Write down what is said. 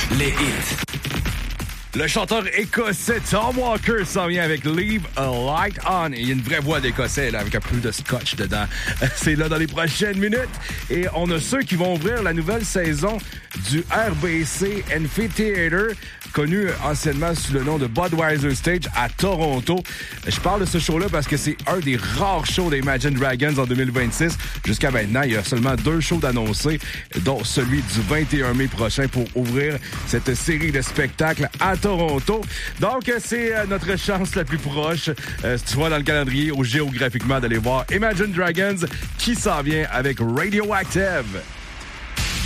les hits. Le chanteur écossais Tom Walker s'en vient avec Leave a Light On. Il y a une vraie voix d'écossais là, avec un peu de scotch dedans. C'est là dans les prochaines minutes. Et on a ceux qui vont ouvrir la nouvelle saison du RBC Amphitheater, connu anciennement sous le nom de Budweiser Stage à Toronto. Je parle de ce show-là parce que c'est un des rares shows des Imagine Dragons en 2026. Jusqu'à maintenant, il y a seulement 2 shows d'annoncés, dont celui du 21 mai prochain pour ouvrir cette série de spectacles à Toronto. Donc, c'est notre chance la plus proche, si tu vois dans le calendrier ou géographiquement, d'aller voir Imagine Dragons qui s'en vient avec Radioactive.